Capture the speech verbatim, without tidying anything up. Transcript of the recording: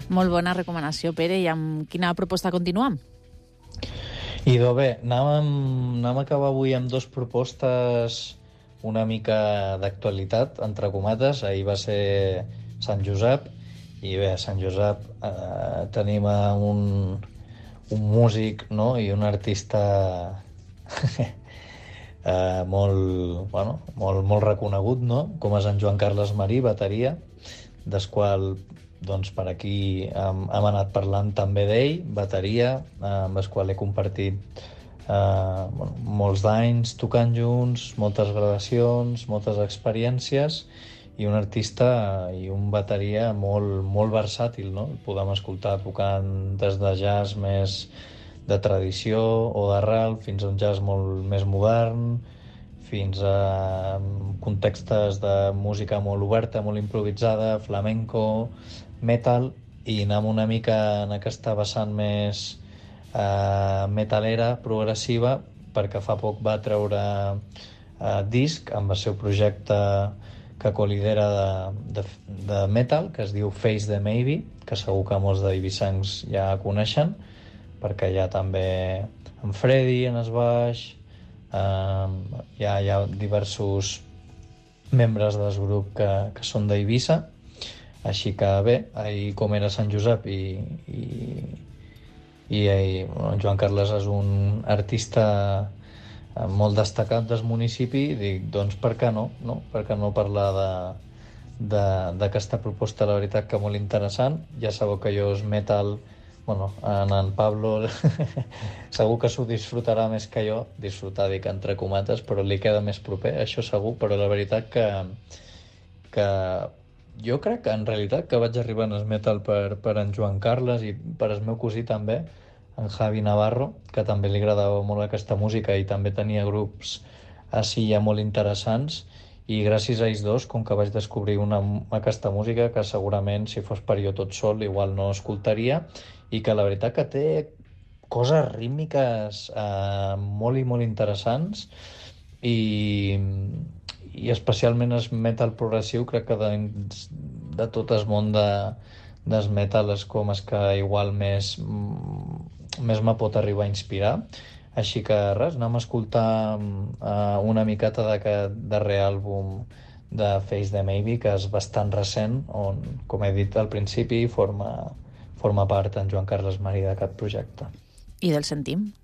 Molt bona recomanació, Pere. I amb quina proposta continuem? Idò, bé, anàvem, anàvem a acabar avui amb dues propostes una mica d'actualitat, entre comates. Ahir va ser Sant Josep, i bé, a Sant Josep eh, tenim un, un músic, no?, i un artista eh, molt, bueno, molt, molt reconegut, no?, com és en Joan Carles Marí, bateria, del qual doncs, per aquí hem, hem anat parlant també d'ell, bateria, eh, amb el qual he compartit eh, bueno, molts d'anys tocant junts, moltes gravacions, moltes experiències, i un artista i un bateria molt, molt versàtil, no? El podem escoltar tocant des de jazz més de tradició o d'arrel fins a un jazz molt més modern, fins a contextes de música molt oberta, molt improvisada, flamenco, metal, i anem una mica en aquesta vessant més eh, metalera, progressiva, perquè fa poc va treure eh, disc amb el seu projecte que colidera de, de, de metal, que es diu Face the Maybe, que segur que molts d'eivissancs ja coneixen, perquè hi ha també en Freddy en el baix, Uh, hi, ha, hi ha diversos membres del grup que, que són d'Eivissa, així que bé, ahir com era Sant Josep i, i, i, i bueno, Joan Carles és un artista molt destacat del municipi, dic, doncs per què no, no? Per què no parlar de d'aquesta proposta, la veritat que molt interessant. Ja sabeu que jo és metal, bueno, en en Pablo segur que s'ho disfrutarà més que jo, disfrutar dic entre comates, però li queda més proper, això segur, però la veritat que, que jo crec que en realitat que vaig arribar en el metal per, per en Joan Carles i per el meu cosí també, en Javi Navarro, que també li agradava molt aquesta música i també tenia grups així ja molt interessants, i gràcies a ells dos, com que vaig descobrir una, aquesta música que segurament si fos per jo tot sol igual no escoltaria, i que la veritat que té coses rítmiques eh, molt i molt interessants, i, i especialment el metal progressiu crec que de, de tot el món de, del metal és com és que igual més, més me pot arribar a inspirar. Així que res, anem a escoltar uh, una miqueta d'aquest darrer àlbum de Face the Maybe, que és bastant recent, on, com he dit al principi, forma, forma part en Joan Carles Marí d'aquest projecte. I del sentim.